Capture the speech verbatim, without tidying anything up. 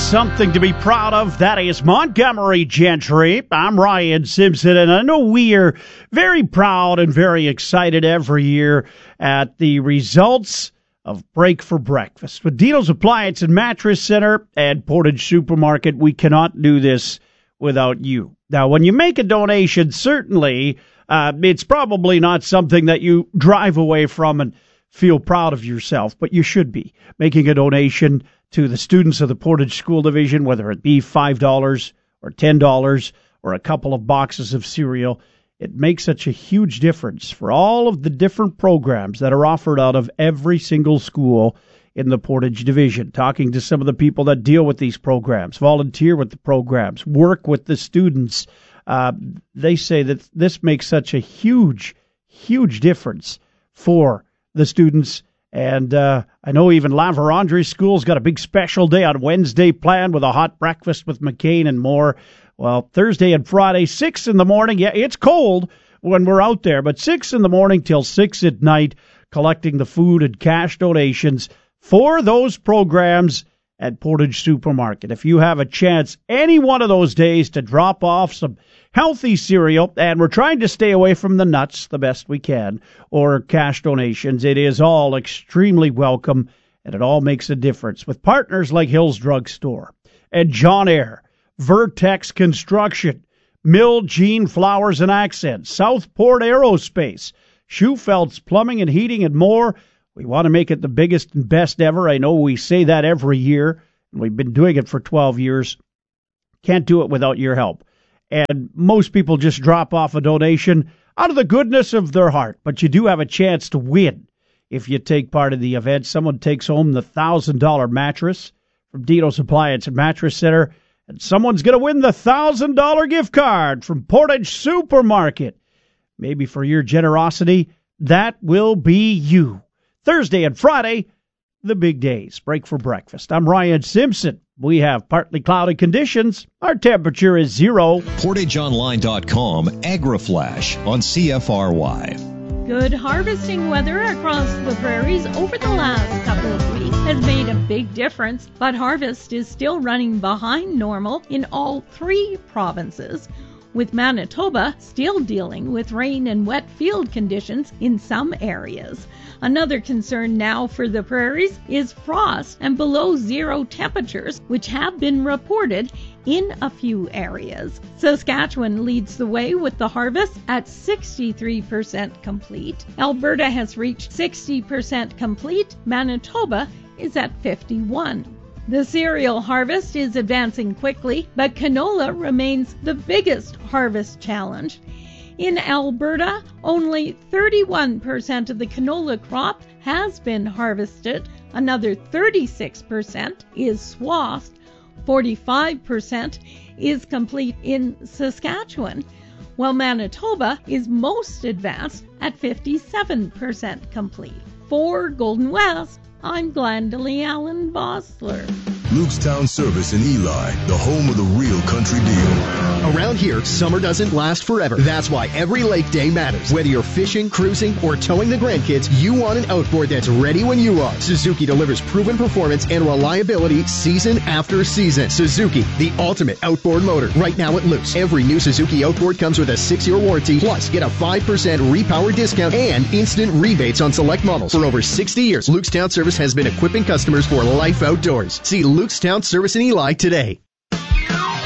something to be proud of. That is Montgomery Gentry. I'm Ryan Simpson, and I know we are very proud and very excited every year at the results of Break for Breakfast. With Dino's Appliance and Mattress Center and Portage Supermarket, we cannot do this without you. Now, when you make a donation, certainly uh, it's probably not something that you drive away from and feel proud of yourself, but you should be making a donation to the students of the Portage School Division, whether it be five dollars or ten dollars or a couple of boxes of cereal. It makes such a huge difference for all of the different programs that are offered out of every single school in the Portage Division. Talking to some of the people that deal with these programs, volunteer with the programs, work with the students, uh, they say that this makes such a huge, huge difference for the students. And uh, I know even La Vérendrye School's got a big special day on Wednesday planned with a hot breakfast with McCain and more. Well, Thursday and Friday, six in the morning. Yeah, it's cold when we're out there, but six in the morning till six at night, collecting the food and cash donations for those programs at Portage Supermarket. If you have a chance any one of those days to drop off some healthy cereal, and we're trying to stay away from the nuts the best we can, or cash donations, it is all extremely welcome, and it all makes a difference. With partners like Hills Drug Store and John Eyre, Vertex Construction, Mill Jean Flowers and Accents, Southport Aerospace, Schufeld's Plumbing and Heating, and more. We want to make it the biggest and best ever. I know we say that every year, and we've been doing it for twelve years. Can't do it without your help. And most people just drop off a donation out of the goodness of their heart. But you do have a chance to win if you take part in the event. Someone takes home the one thousand dollars mattress from Dino's Appliance and Mattress Center, and someone's going to win the one thousand dollars gift card from Portage Supermarket. Maybe for your generosity, that will be you. Thursday and Friday, the big days. Break for breakfast. I'm Ryan Simpson. We have partly cloudy conditions. Our temperature is zero. Portage Online dot com, AgriFlash on C F R Y. Good harvesting weather across the prairies over the last couple of weeks has made a big difference, but harvest is still running behind normal in all three provinces, with Manitoba still dealing with rain and wet field conditions in some areas. Another concern now for the prairies is frost and below zero temperatures, which have been reported in a few areas. Saskatchewan leads the way with the harvest at sixty-three percent complete. Alberta has reached sixty percent complete. Manitoba is at fifty-one percent. The cereal harvest is advancing quickly, but canola remains the biggest harvest challenge. In Alberta, only thirty-one percent of the canola crop has been harvested. Another thirty-six percent is swathed. forty-five percent is complete in Saskatchewan, while Manitoba is most advanced at fifty-seven percent complete. For Golden West, I'm Glendalee Allen Bossler. Lukestown Service in Eli, the home of the real country deal. Around here, summer doesn't last forever. That's why every lake day matters. Whether you're fishing, cruising, or towing the grandkids, you want an outboard that's ready when you are. Suzuki delivers proven performance and reliability season after season. Suzuki, the ultimate outboard motor. Right now at Luke's, every new Suzuki outboard comes with a six-year warranty, plus get a five percent repower discount and instant rebates on select models. For over sixty years, Lukestown Service has been equipping customers for life outdoors. See Lukestown Service in Eli today.